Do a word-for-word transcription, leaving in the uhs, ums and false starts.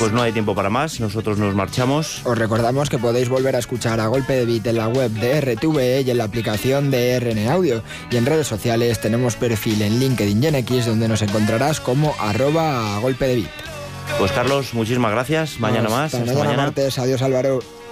Pues no hay tiempo para más, nosotros nos marchamos. Os recordamos que podéis volver a escuchar A Golpe de Beat en la web de R T V E y en la aplicación de R N Audio. Y en redes sociales tenemos perfil en LinkedIn y en X, donde nos encontrarás como arroba A Golpe de Beat. Pues Carlos, muchísimas gracias. Mañana más. Hasta, hasta mañana mañana martes. Adiós, Álvaro.